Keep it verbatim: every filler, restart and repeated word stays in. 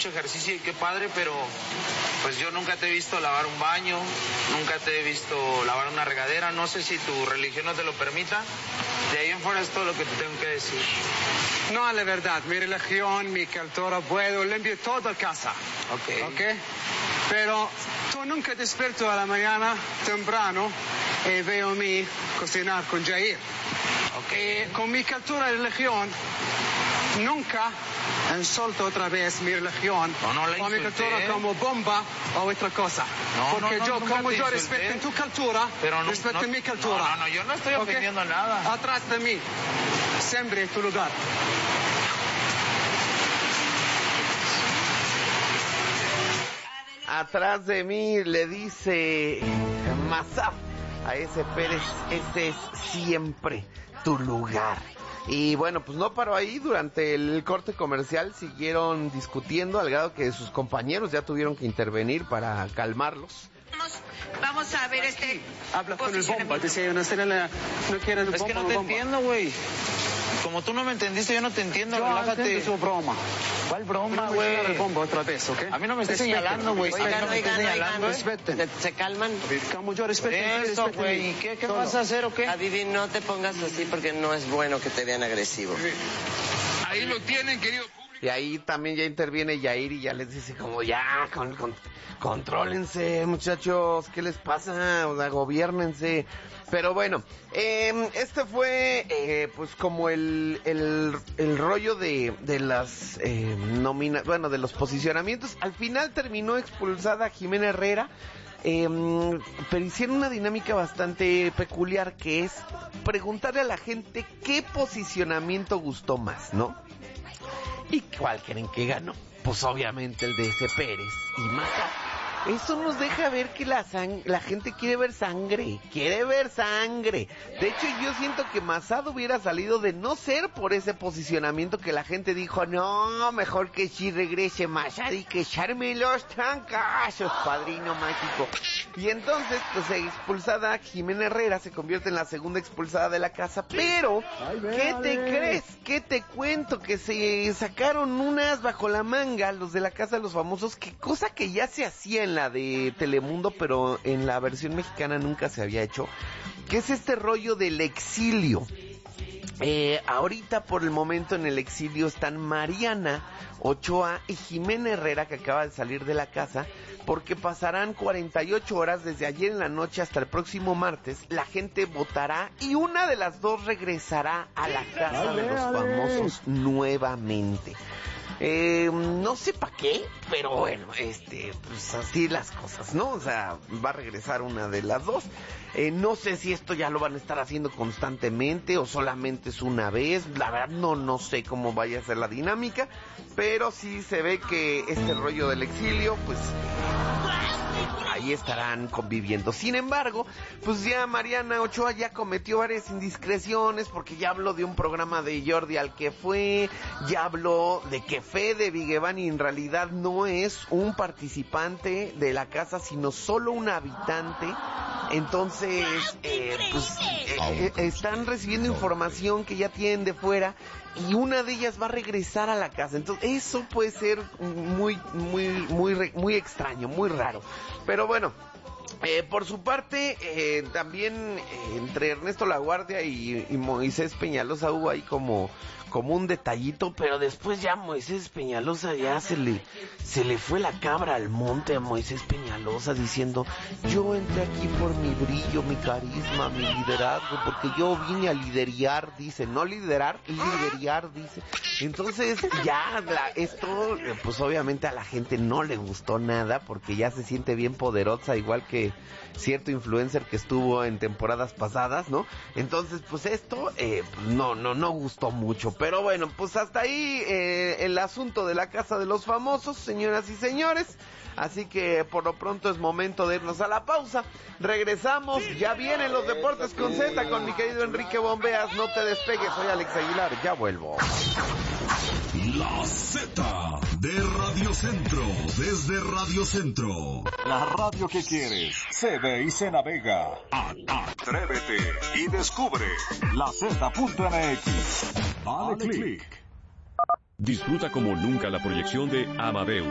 mucho ejercicio y qué padre, pero pues yo nunca te he visto lavar un baño, nunca te he visto lavar una regadera, no sé si tu religión no te lo permita. De ahí en fuera es todo lo que te tengo que decir. No, la verdad, mi religión, mi cultura, puedo limpiar toda casa. Ok. Ok. Pero tú nunca despierto a la mañana temprano y veo a mí cocinar con Jair. Ok. Y con mi cultura y religión, nunca insulto otra vez mi religión no, no la o mi cultura como bomba o otra cosa. No, Porque no, no, yo, como yo insulté. respeto en tu cultura, pero no, respeto no, en mi cultura. No, no, no, yo no estoy ¿Okay? ofendiendo nada. Atrás de mí, siempre en tu lugar. Atrás de mí, le dice Mazaf a ese Pérez, ese es siempre tu lugar. Y bueno, pues no paró ahí. Durante el corte comercial siguieron discutiendo al grado que sus compañeros ya tuvieron que intervenir para calmarlos. Vamos a ver este... Habla con el bomba, dice, no, no quieren el bomba. Es que no te entiendo, güey. Como tú no me entendiste, yo no te entiendo, yo relájate. Es su broma. ¿Cuál broma, no güey? el bomba otra vez, ¿ok? A mí no me estás señalando, güey. Oigan, no me oigan, oigan. Respeten. ¿Se, ¿Se calman? Como yo respeto. Eso, güey. ¿Y qué, qué vas a hacer o qué? A Vivi, no te pongas así porque no es bueno que te vean agresivo. Ahí lo tienen, querido público. Y ahí también ya interviene Yair y ya les dice como ya, con, con, contrólense muchachos, ¿qué les pasa? O sea, gobiérnense. Pero bueno, eh, este fue eh, pues como el, el, el rollo de, de las eh, nomina, bueno, de los posicionamientos. Al final terminó expulsada Jimena Herrera. Eh, pero hicieron una dinámica bastante peculiar, que es preguntarle a la gente qué posicionamiento gustó más, ¿no? ¿Y cuál creen que ganó? Pues obviamente el de ese Pérez y Mazaf. Eso nos deja ver que la sang- la gente quiere ver sangre, quiere ver sangre. De hecho, yo siento que Mazaf hubiera salido de no ser por ese posicionamiento que la gente dijo, no, mejor que si regrese Mazaf y que echarme los trancazos, padrino mágico. Y entonces, pues expulsada Jimena Herrera se convierte en la segunda expulsada de la casa. Pero, ¿qué te crees? ¿Qué te cuento? Que se sacaron unas bajo la manga los de la Casa de los Famosos, que cosa que ya se hacía en la de Telemundo, pero en la versión mexicana nunca se había hecho, que es este rollo del exilio. Eh, ahorita por el momento en el exilio están Mariana Ochoa y Jimena Herrera, que acaba de salir de la casa, porque pasarán cuarenta y ocho horas desde ayer en la noche hasta el próximo martes. La gente votará y una de las dos regresará a la Casa de los Famosos nuevamente. Eh, no sé para qué, pero bueno, este, pues así las cosas, ¿no? O sea, va a regresar una de las dos. Eh, no sé si esto ya lo van a estar haciendo constantemente o solamente es una vez. La verdad no, no sé cómo vaya a ser la dinámica, pero sí se ve que este rollo del exilio, pues ahí estarán conviviendo. Sin embargo, pues ya Mariana Ochoa ya cometió varias indiscreciones, porque ya habló de un programa de Jordi al que fue, ya habló de que Fede Vigevani en realidad no es un participante de la casa, sino solo un habitante. Entonces, eh, pues eh, eh, están recibiendo información que ya tienen de fuera y una de ellas va a regresar a la casa. Entonces, eso puede ser muy, muy, muy, muy extraño, muy raro. Pero bueno, eh, por su parte, eh, también eh, entre Ernesto Laguardia y, y Moisés Peñalosa hubo ahí como, como un detallito, pero después ya Moisés Peñalosa ya se le, se le fue la cabra al monte a Moisés Peñalosa diciendo, yo entré aquí por mi brillo, mi carisma, mi liderazgo, porque yo vine a liderear, dice, no liderar, liderear, dice. Entonces ya la, esto, pues obviamente a la gente no le gustó nada, porque ya se siente bien poderosa, igual que cierto influencer que estuvo en temporadas pasadas, ¿no? Entonces, pues esto, eh, pues no, no, no gustó mucho. Pero bueno, pues hasta ahí eh, el asunto de la Casa de los Famosos, señoras y señores. Así que por lo pronto es momento de irnos a la pausa. Regresamos, ya vienen los deportes con Z con mi querido Enrique Bombeas. No te despegues, soy Alex Aguilar, ya vuelvo. La Z de Radio Centro, desde Radio Centro. La radio que quieres, se ve y se navega. Atrévete y descubre la Z punto M X. Dale click. Disfruta como nunca la proyección de Amadeus,